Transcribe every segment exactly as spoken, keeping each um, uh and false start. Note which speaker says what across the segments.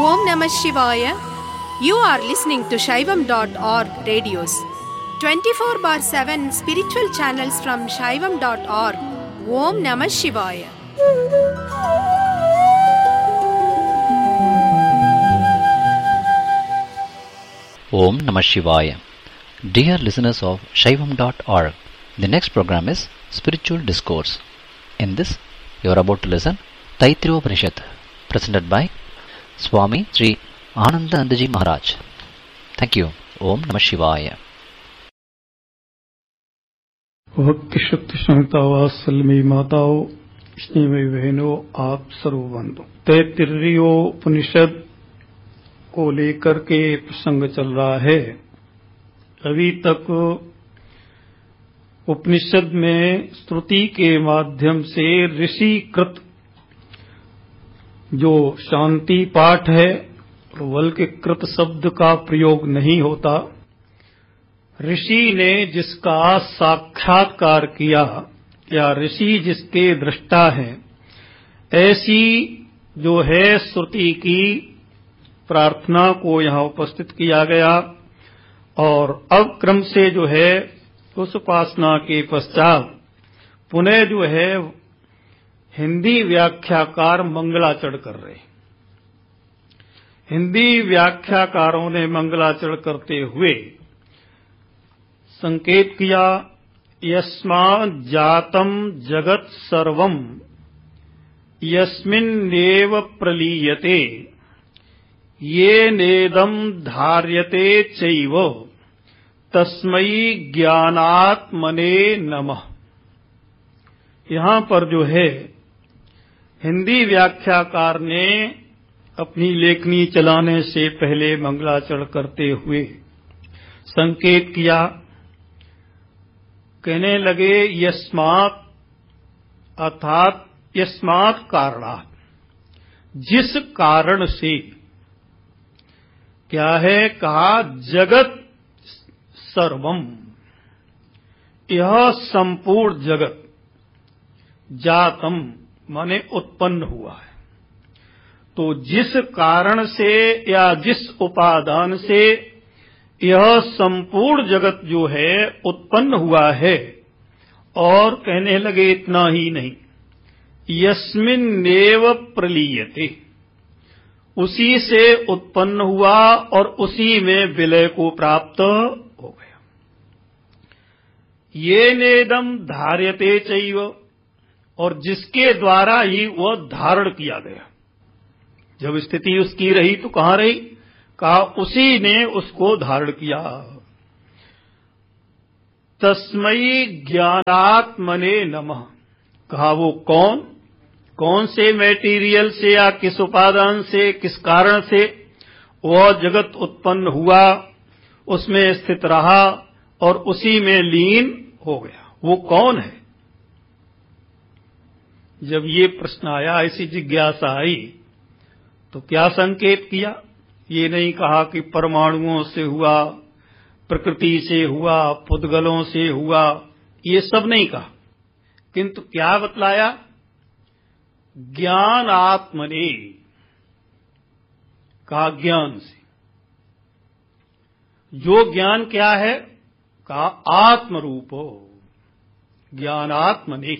Speaker 1: Om Namah Shivaya. You are listening to Shaivam dot org radios. twenty-four bar seven spiritual channels from Shaivam dot org. Om Namah Shivaya.
Speaker 2: Om Namah Shivaya. Dear listeners of Shaivam dot org, the next program is Spiritual Discourse. In this, you are about to listen Taittiriya Upanishad, presented by Swami Sri Anandanandaji Maharaj. Thank you. Om Namah Shivaya.
Speaker 3: भक्ति शक्ति संहिता वात्सल्यमयी माताओं, स्नेहमयी बहनों, आप सर्वबंधु, तैत्तिरीयोपनिषद को लेकर के प्रसंग चल रहा है। अभी तक उपनिषद में स्तुति के माध्यम से ऋषिकृत जो शांति पाठ है, बल्कि कृत शब्द का प्रयोग नहीं होता, ऋषि ने जिसका साक्षात्कार किया या ऋषि जिसके दृष्टा है, ऐसी जो है श्रुति की प्रार्थना को यहाँ उपस्थित किया गया। और अब क्रम से जो है उस उपासना के पश्चात पुनः जो है हिंदी व्याख्याकार मंगलाचरण कर रहे। हिंदी व्याख्याकारों ने मंगलाचरण करते हुए संकेत किया, यस्मात् जातम जगत सर्वम यस्मिन्नेव प्रलीयते ये नेदम धार्यते चैव तस्मै ज्ञानात्मने नमः। यहां पर जो है हिंदी व्याख्याकार ने अपनी लेखनी चलाने से पहले मंगलाचरण करते हुए संकेत किया, कहने लगे यस्मात् अर्थात यस्मात् कारणात्, जिस कारण से, क्या है, कहा जगत सर्वम, यह संपूर्ण जगत, जातम माने उत्पन्न हुआ है। तो जिस कारण से या जिस उपादान से यह संपूर्ण जगत जो है उत्पन्न हुआ है, और कहने लगे इतना ही नहीं, यस्मिन्नेव प्रलीयते, उसी से उत्पन्न हुआ और उसी में विलय को प्राप्त हो गया। ये नेदम धार्यते चैव, और जिसके द्वारा ही वह धारण किया गया। जब स्थिति उसकी रही तो कहां रही, कहा उसी ने उसको धारण किया। तस्मै ज्ञानात्मने नमः, कहा वो कौन, कौन से मैटीरियल से या किस उपादान से, किस कारण से वह जगत उत्पन्न हुआ, उसमें स्थित रहा और उसी में लीन हो गया, वो कौन है। जब ये प्रश्न आया, ऐसी जिज्ञासा आई, तो क्या संकेत किया। ये नहीं कहा कि परमाणुओं से हुआ, प्रकृति से हुआ, पुद्गलों से हुआ, ये सब नहीं कहा, किंतु क्या बतलाया, ज्ञान आत्मने, कहा ज्ञान से। जो ज्ञान क्या है, कहा आत्मरूपो, ज्ञान आत्मने,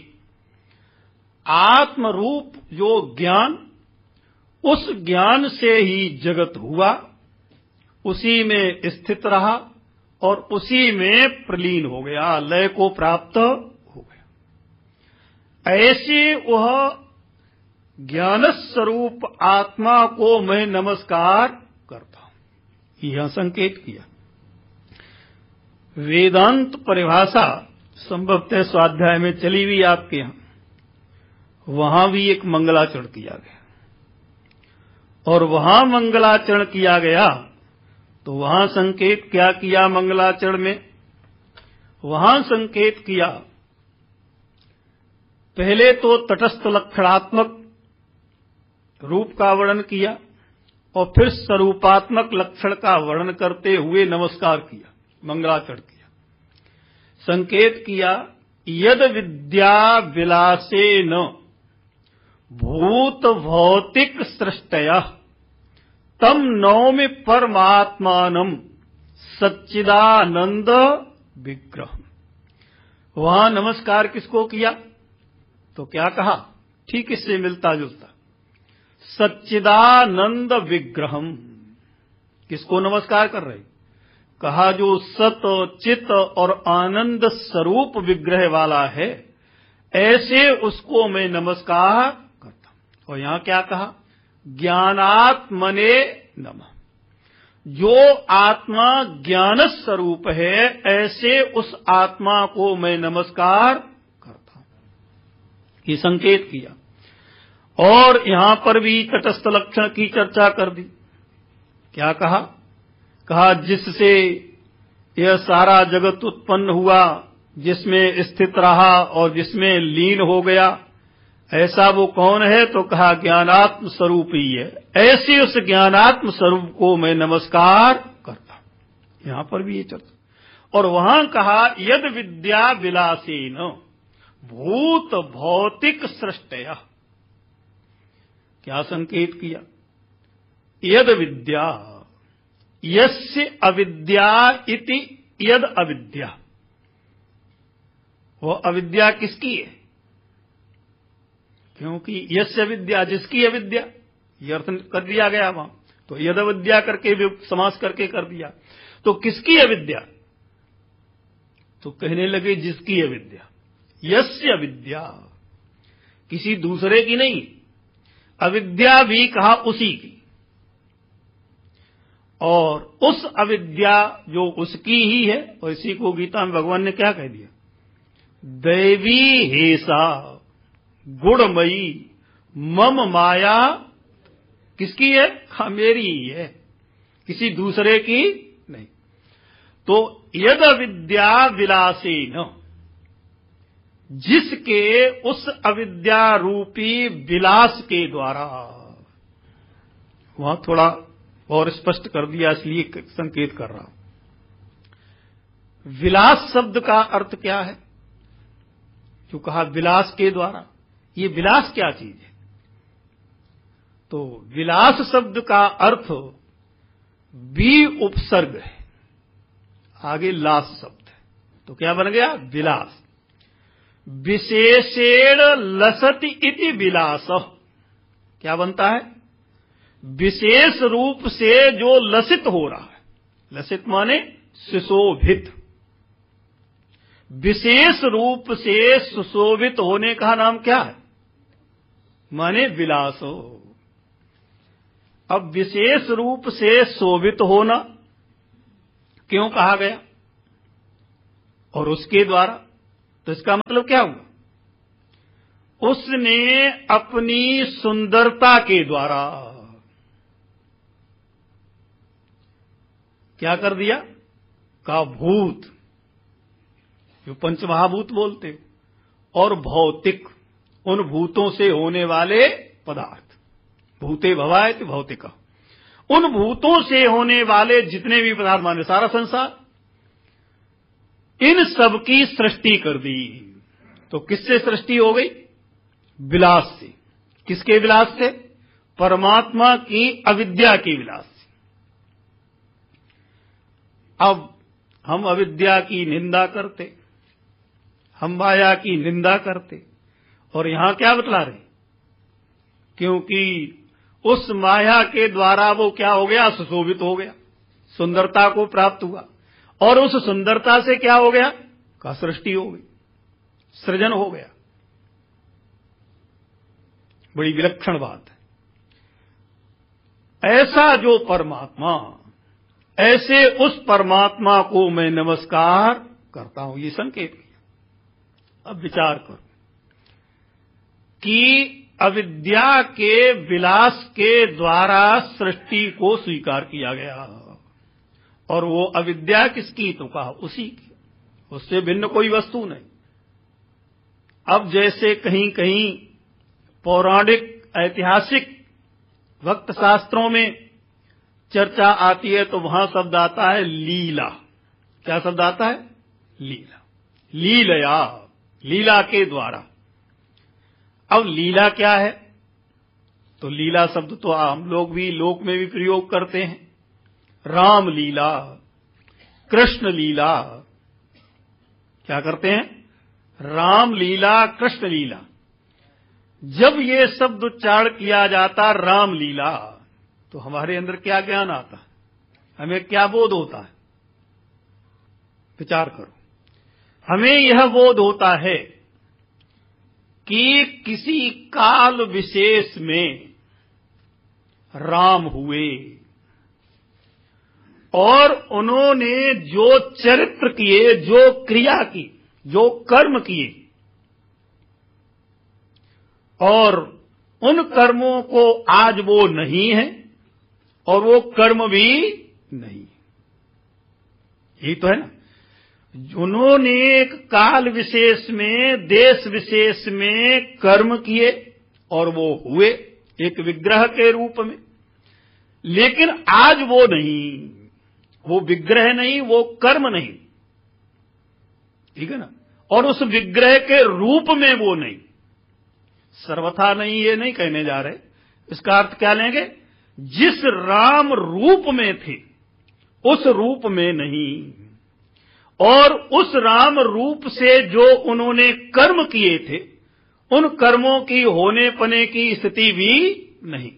Speaker 3: आत्मरूप जो ज्ञान, उस ज्ञान से ही जगत हुआ, उसी में स्थित रहा और उसी में प्रलीन हो गया, लय को प्राप्त हो गया। ऐसे वह ज्ञान स्वरूप आत्मा को मैं नमस्कार करता हूं, यह संकेत किया। वेदांत परिभाषा संभवतः स्वाध्याय में चली हुई आपके यहां, वहां भी एक मंगलाचरण किया गया, और वहां मंगलाचरण किया गया तो वहां संकेत क्या किया मंगलाचरण में, वहां संकेत किया, पहले तो तटस्थ लक्षणात्मक रूप का वर्णन किया और फिर स्वरूपात्मक लक्षण का वर्णन करते हुए नमस्कार किया, मंगलाचरण किया। संकेत किया, यद विद्या विलासेन भूत भौतिक सृष्टयः तम नौमि परमात्मानम सच्चिदानंद विग्रह। वहां नमस्कार किसको किया? तो क्या कहा? ठीक इससे मिलता जुलता, सच्चिदानंद विग्रहम। किसको नमस्कार कर रहे? कहा जो सत चित और आनंद स्वरूप विग्रह वाला है, ऐसे उसको मैं नमस्कार करता हूं। और यहां क्या कहा? ज्ञानात्मने नमः। जो आत्मा ज्ञान स्वरूप है, ऐसे उस आत्मा को मैं नमस्कार करता हूं। ये संकेत किया। और यहां पर भी तटस्थ लक्षण की चर्चा कर दी। क्या कहा? कहा जिससे यह सारा जगत उत्पन्न हुआ, जिसमें स्थित रहा और जिसमें लीन हो गया, ऐसा वो कौन है? तो कहा ज्ञानात्म स्वरूप ही है। ऐसे उस ज्ञानात्म स्वरूप को मैं नमस्कार करता हूं। यहां पर भी ये चर्चा। और वहां कहा यद विद्या विलासेन भूत भौतिक सृष्टया। क्या संकेत किया? यद विद्या, यस्य अविद्या इति यद अविद्या। वो अविद्या किसकी है? क्योंकि यस्य अविद्या, जिसकी अविद्या, यह अर्थ कर दिया गया वहां। तो यद अविद्या करके भी समास करके कर दिया। तो किसकी अविद्या? तो कहने लगे जिसकी अविद्या। यस्य अविद्या, किसी दूसरे की नहीं। अविद्या भी कहा उसी की। और उस अविद्या जो उसकी ही है, और इसी को गीता में भगवान ने क्या कह दिया? दैवी हेसा गुणमयी मम माया। किसकी है? हाँ, मेरी ही है, किसी दूसरे की नहीं। तो यद अविद्या विलासेन, जिसके उस अविद्या रूपी विलास के द्वारा। वहां थोड़ा और स्पष्ट कर दिया, इसलिए संकेत कर रहा हूं। विलास शब्द का अर्थ क्या है? जो कहा विलास के द्वारा, ये विलास क्या चीज है? तो विलास शब्द का अर्थ बी उपसर्ग है, आगे लास शब्द है। तो क्या बन गया? विलास। विशेषेण लसति इति विलास। क्या बनता है? विशेष रूप से जो लसित हो रहा है। लसित माने सुशोभित। विशेष रूप से सुशोभित होने का नाम क्या है? माने विलास हो। अब विशेष रूप से शोभित होना क्यों कहा गया? और उसके द्वारा, तो इसका मतलब क्या हुआ? उसने अपनी सुंदरता के द्वारा क्या कर दिया? का भूत, जो पंचमहाभूत बोलते, और भौतिक, उन भूतों से होने वाले पदार्थ। भूते भवायत भौतिक। उन भूतों से होने वाले जितने भी पदार्थ, माने सारा संसार, इन सब की सृष्टि कर दी। तो किससे सृष्टि हो गई? विलास से। किसके विलास से? परमात्मा की अविद्या के विलास से। अब हम अविद्या की निंदा करते, हम माया की निंदा करते, और यहां क्या बतला रहे? क्योंकि उस माया के द्वारा वो क्या हो गया? सुशोभित हो गया, सुंदरता को प्राप्त हुआ। और उस सुंदरता से क्या हो गया? का सृष्टि हो गई, सृजन हो गया। बड़ी विलक्षण बात है। ऐसा जो परमात्मा, ऐसे उस परमात्मा को मैं नमस्कार करता हूं। ये संकेत किया। अब विचार करो कि अविद्या के विलास के द्वारा सृष्टि को स्वीकार किया गया, और वो अविद्या किसकी? तो कहा उसी की, उससे भिन्न कोई वस्तु नहीं। अब जैसे कहीं कहीं पौराणिक ऐतिहासिक भक्त शास्त्रों में चर्चा आती है, तो वहां शब्द आता है लीला। क्या शब्द आता है? लीला। लीलया, लीला के द्वारा। अब लीला क्या है? तो लीला शब्द तो हम लोग भी लोक में भी प्रयोग करते हैं। राम लीला, कृष्ण लीला, क्या करते हैं? राम लीला, कृष्ण लीला। जब ये शब्द उच्चारण किया जाता राम लीला, तो हमारे अंदर क्या ज्ञान आता है, हमें क्या बोध होता है? विचार करो। हमें यह बोध होता है कि किसी काल विशेष में राम हुए और उन्होंने जो चरित्र किए, जो क्रिया की, जो कर्म किए, और उन कर्मों को आज वो नहीं है और वो कर्म भी नहीं। यही तो है ना, उन्होंने एक काल विशेष में, देश विशेष में कर्म किए और वो हुए एक विग्रह के रूप में, लेकिन आज वो नहीं, वो विग्रह नहीं, वो कर्म नहीं, ठीक है ना, और उस विग्रह के रूप में वो नहीं, सर्वथा नहीं, ये नहीं कहने जा रहे। इसका अर्थ क्या लेंगे? जिस राम रूप में थे उस रूप में नहीं, और उस राम रूप से जो उन्होंने कर्म किए थे उन कर्मों की होने पने की स्थिति भी नहीं।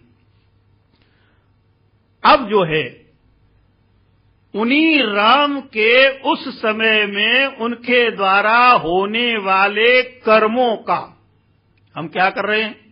Speaker 3: अब जो है उन्हीं राम के उस समय में उनके द्वारा होने वाले कर्मों का हम क्या कर रहे हैं?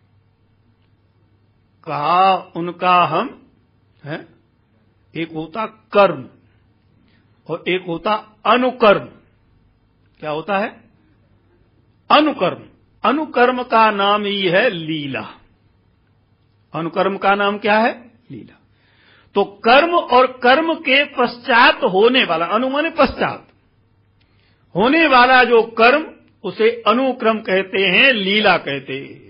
Speaker 3: कहा उनका हम है, एक होता कर्म और एक होता अनुकर्म। क्या होता है? अनुकर्म। अनुकर्म का नाम ही है लीला। अनुकर्म का नाम क्या है? लीला। तो कर्म और कर्म के पश्चात होने वाला, अनु माने पश्चात होने वाला जो कर्म, उसे अनुक्रम कहते हैं, लीला कहते हैं।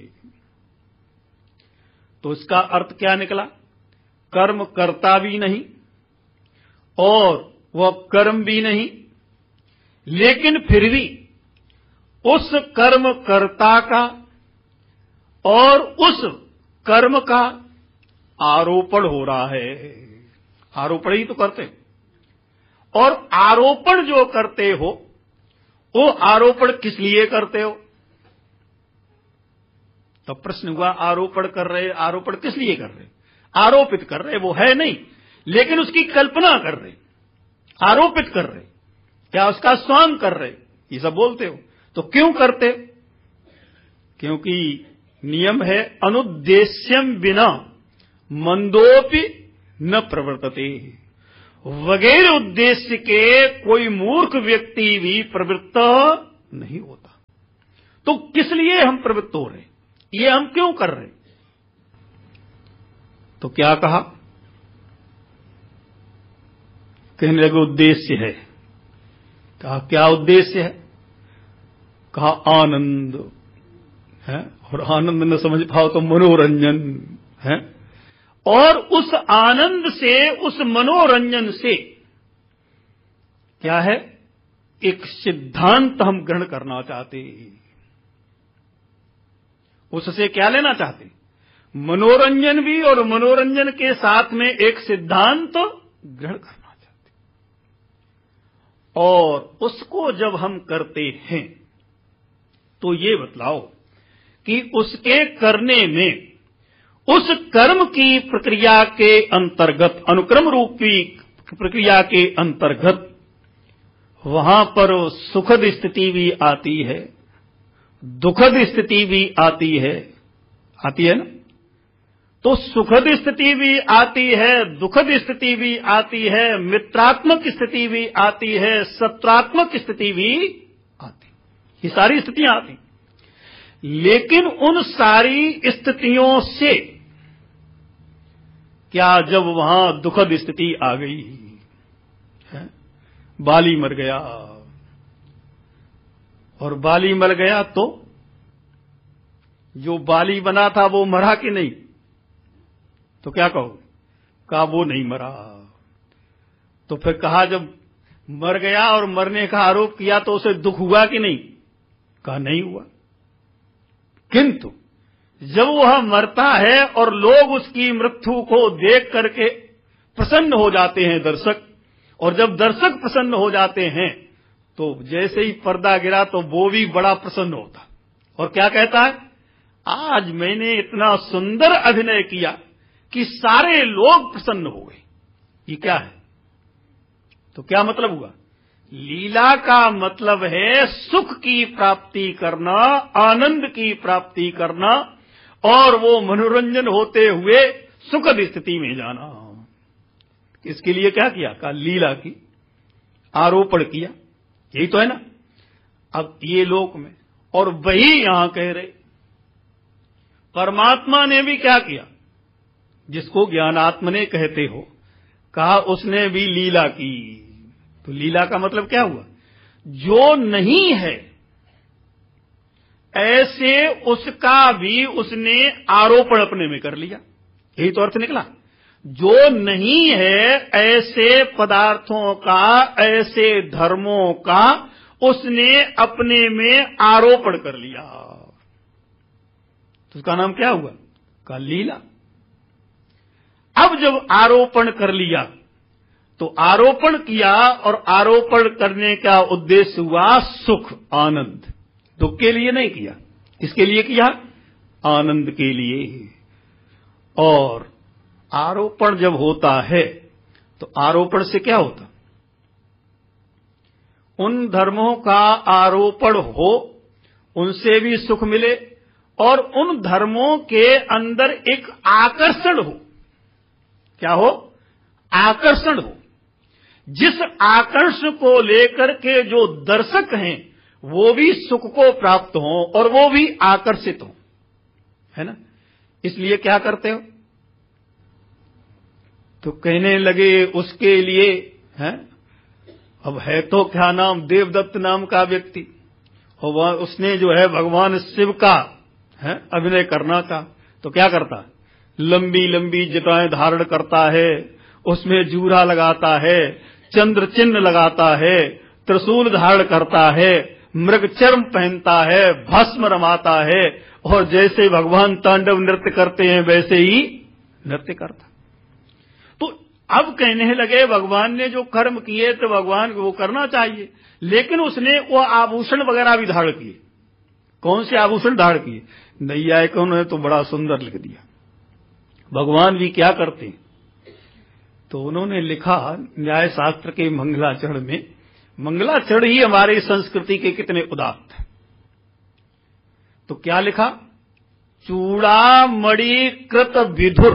Speaker 3: तो इसका अर्थ क्या निकला? कर्म करता भी नहीं और वह कर्म भी नहीं, लेकिन फिर भी उस कर्म कर्ता का और उस कर्म का आरोपण हो रहा है। आरोपण ही तो करते, और आरोपण जो करते हो वो आरोपण किस लिए करते हो? तो प्रश्न हुआ, आरोपण कर रहे, आरोपण किस लिए कर रहे? आरोपित कर रहे, वो है नहीं लेकिन उसकी कल्पना कर रहे, आरोपित कर रहे, क्या उसका स्वांग कर रहे, ये सब बोलते हो। तो क्यों करते? क्योंकि नियम है अनुद्देश्यम बिना मंदोपि न प्रवर्तते। वगैर उद्देश्य के कोई मूर्ख व्यक्ति भी प्रवृत्त नहीं होता। तो किस लिए हम प्रवृत्त हो रहे, ये हम क्यों कर रहे? तो क्या कहा? कहने लगे उद्देश्य है। कहा क्या उद्देश्य है? कहा आनंद है, और आनंद न समझ पाओ तो मनोरंजन है, और उस आनंद से, उस मनोरंजन से क्या है? एक सिद्धांत हम ग्रहण करना चाहते। उससे क्या लेना चाहते? मनोरंजन भी, और मनोरंजन के साथ में एक सिद्धांत ग्रहण करना चाहते। और उसको जब हम करते हैं तो ये बतलाओ कि उसके करने में, उस कर्म की प्रक्रिया के अंतर्गत, अनुक्रम रूपी प्रक्रिया के अंतर्गत, वहां पर सुखद स्थिति भी आती है, दुखद स्थिति भी आती है, आती है ना? तो सुखद स्थिति भी आती है, दुखद स्थिति भी आती है, मित्रात्मक स्थिति भी आती है, शत्रुआत्मक स्थिति भी आती, ये सारी स्थितियां आती। लेकिन उन सारी स्थितियों से क्या, जब वहां दुखद स्थिति आ गई है, बाली मर गया, और बाली मर गया तो जो बाली बना था वो मरा कि नहीं? तो क्या कहो? कहा वो नहीं मरा। तो फिर कहा जब मर गया और मरने का आरोप किया तो उसे दुख हुआ कि नहीं? कहा नहीं हुआ। किंतु जब वह मरता है और लोग उसकी मृत्यु को देख करके प्रसन्न हो जाते हैं दर्शक, और जब दर्शक प्रसन्न हो जाते हैं तो जैसे ही पर्दा गिरा तो वो भी बड़ा प्रसन्न होता और क्या कहता है, आज मैंने इतना सुंदर अभिनय किया कि सारे लोग प्रसन्न हो गए। ये क्या है? तो क्या मतलब हुआ? लीला का मतलब है सुख की प्राप्ति करना, आनंद की प्राप्ति करना, और वो मनोरंजन होते हुए सुखद स्थिति में जाना। इसके लिए क्या किया? का लीला की आरोपण किया। यही तो है ना। अब ये लोक में, और वही यहां कह रहे परमात्मा ने भी क्या किया, जिसको ज्ञानात्मने कहते हो, कहा उसने भी लीला की। तो लीला का मतलब क्या हुआ? जो नहीं है ऐसे उसका भी उसने आरोपण अपने में कर लिया। यही तो अर्थ निकला। जो नहीं है ऐसे पदार्थों का, ऐसे धर्मों का उसने अपने में आरोपण कर लिया। तो उसका नाम क्या हुआ? का लीला। अब जब आरोपण कर लिया तो आरोपण किया, और आरोपण करने का उद्देश्य हुआ सुख, आनंद। दुख के लिए नहीं किया। किसके लिए किया? आनंद के लिए। और आरोपण जब होता है तो आरोपण से क्या होता? उन धर्मों का आरोपण हो, उनसे भी सुख मिले, और उन धर्मों के अंदर एक आकर्षण हो। क्या हो? आकर्षण हो। जिस आकर्षण को लेकर के जो दर्शक हैं वो भी सुख को प्राप्त हो और वो भी आकर्षित हो, है ना। इसलिए क्या करते हो? तो कहने लगे उसके लिए, है अब है तो क्या नाम, देवदत्त नाम का व्यक्ति, और वह उसने जो है भगवान शिव का है अभिनय करना था। तो क्या करता? लंबी लंबी जटाएं धारण करता है, उसमें जूरा लगाता है, चंद्र चिन्ह लगाता है, त्रिशूल धारण करता है, मृग चर्म पहनता है, भस्म रमाता है, और जैसे भगवान तांडव नृत्य करते हैं वैसे ही नृत्य करता। तो अब कहने लगे भगवान ने जो कर्म किए तो भगवान को वो करना चाहिए, लेकिन उसने वो आभूषण वगैरह भी धारण किए। कौन से आभूषण धारण किए? नैयायिकों ने तो बड़ा सुंदर लिख दिया। भगवान भी क्या करते हैं? तो उन्होंने लिखा न्याय शास्त्र के मंगलाचरण में, मंगलाचरण ही हमारी संस्कृति के कितने उदात्त है। तो क्या लिखा? चूड़ा मणि कृत विधुर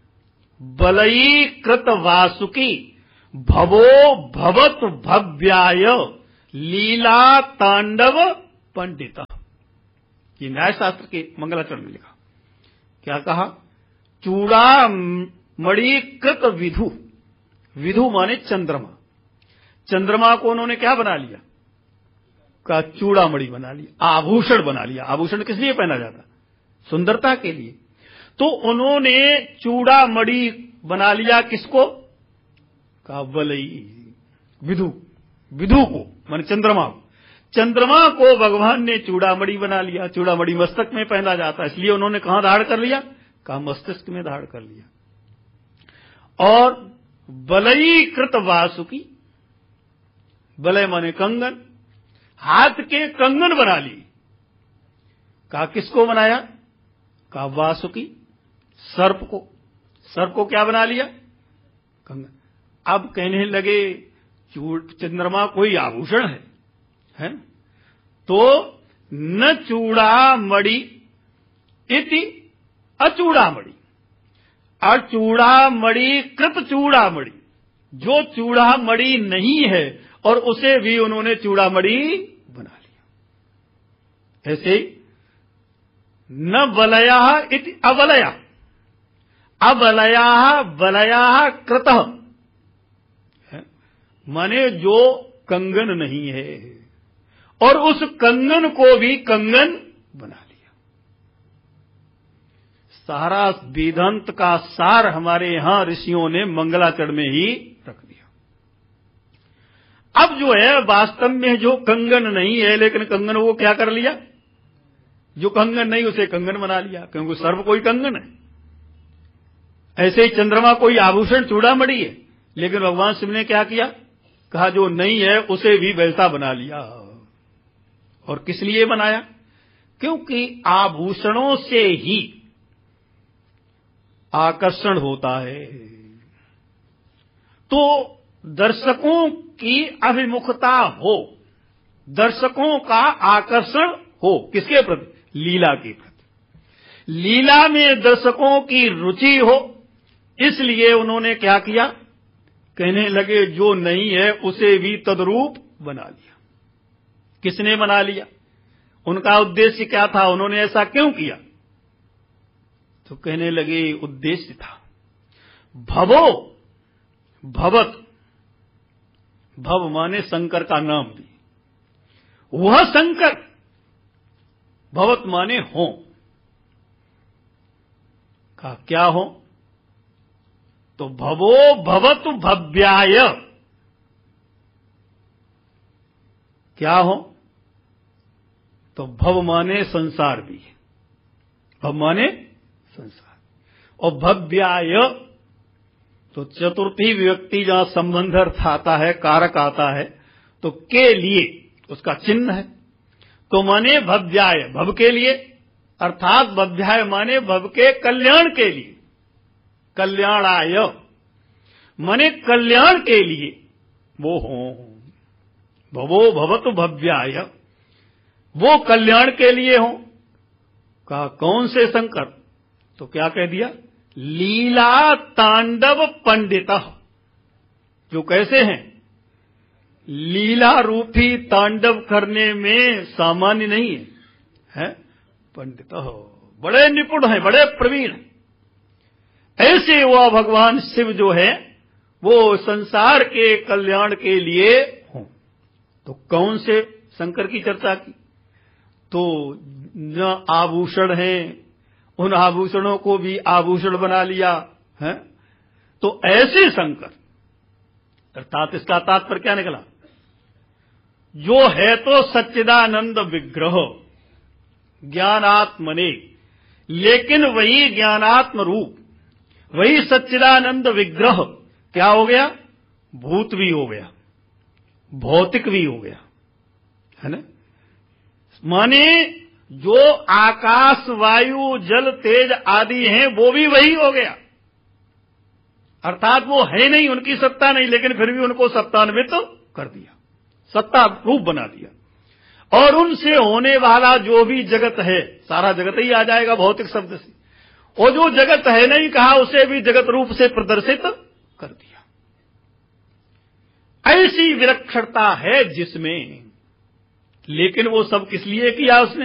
Speaker 3: बलई कृत वासुकी भवो भवत भव्याय लीला तांडव पंडित। ये न्याय शास्त्र के मंगलाचरण में लिखा। क्या कहा? चूड़ा मणि कृत विधु, विधु माने चंद्रमा, चंद्रमा को उन्होंने क्या बना लिया? का चूड़ा मणि बना लिया, आभूषण बना लिया। आभूषण किस लिए पहना जाता? सुंदरता के लिए। तो उन्होंने चूड़ा मणि बना लिया किसको? का वलई, विधु, विधु को माने चंद्रमा को। चंद्रमा को भगवान ने चूड़ा मणि बना लिया। चूड़ा मणि मस्तक में पहना जाता, इसलिए उन्होंने कहां धारण कर लिया? का मस्तिष्क में धारण कर लिया। और बलई कृत वासुकी, बलय माने कंगन, हाथ के कंगन बना लिए। का किसको बनाया? का वासुकी, सर्प को। सर्प को क्या बना लिया? कंगन। अब कहने लगे चंद्रमा कोई आभूषण है, है? तो न चूड़ा मणि इति अचूड़ा मणि, अचूड़ा मणि कृत चूड़ा मणि, जो चूड़ा मणि नहीं है और उसे भी उन्होंने चूड़ा मणि बना लिया। ऐसे न बलया इति अबलया, अबलया बलया कृत, माने जो कंगन नहीं है और उस कंगन को भी कंगन बना लिया। सारा वेदांत का सार हमारे यहां ऋषियों ने मंगलाचरण में ही रख दिया। अब जो है वास्तव में जो कंगन नहीं है, लेकिन कंगन को क्या कर लिया? जो कंगन नहीं उसे कंगन बना लिया, क्योंकि सर्व कोई कंगन है। ऐसे ही चंद्रमा कोई आभूषण चूड़ामणि है, लेकिन भगवान शिव ने क्या किया, कहा जो नहीं है उसे भी वैसा बना लिया। और किस लिए बनाया, क्योंकि आभूषणों से ही आकर्षण होता है। तो दर्शकों की अभिमुखता हो, दर्शकों का आकर्षण हो, किसके प्रति, लीला के प्रति। लीला में दर्शकों की रुचि हो, इसलिए उन्होंने क्या किया, कहने लगे जो नहीं है उसे भी तद्रूप बना लिया। किसने बना लिया, उनका उद्देश्य क्या था, उन्होंने ऐसा क्यों किया, तो कहने लगे उद्देश्य था भवो भवत, भव माने शंकर का नाम भी, वह शंकर, भवत माने हो, का क्या हो, तो भवो भवत भव्याय, क्या हो, तो भव माने संसार भी, भव माने संसार, और भव्याय तो चतुर्थी विभक्ति जहां संबंध अर्थ आता है, कारक आता है, तो के लिए उसका चिन्ह है, तो माने भव्याय, भव के लिए, अर्थात भव्याय माने भव के कल्याण के लिए, कल्याणाय माने कल्याण के लिए वो हो, भवो भवतु भव्याय, वो कल्याण के लिए हो। कहा कौन से शंकर, तो क्या कह दिया, लीला तांडव पंडित, जो कैसे हैं, लीला रूपी तांडव करने में सामान्य नहीं है, है? पंडित हो, बड़े निपुण हैं, बड़े प्रवीण हैं। ऐसे वह भगवान शिव जो है वो संसार के कल्याण के लिए हो। तो कौन से शंकर की चर्चा की, तो न आभूषण हैं, उन आभूषणों को भी आभूषण बना लिया है। तो ऐसे शंकर, अर्थात इसका तात्पर्य क्या निकला, जो है तो सच्चिदानंद विग्रह ज्ञानात्मने, लेकिन वही ज्ञानात्म रूप, वही सच्चिदानंद विग्रह क्या हो गया, भूत भी हो गया, भौतिक भी हो गया, है ना। माने जो आकाश वायु जल तेज आदि हैं वो भी वही हो गया, अर्थात वो है नहीं, उनकी सत्ता नहीं, लेकिन फिर भी उनको सत्तान्वित तो कर दिया, सत्ता रूप बना दिया। और उनसे होने वाला जो भी जगत है, सारा जगत ही आ जाएगा भौतिक शब्द से, और जो जगत है नहीं कहा उसे भी जगत रूप से प्रदर्शित कर दिया। ऐसी विलक्षणता है जिसमें, लेकिन वो सब किस लिए किया उसने,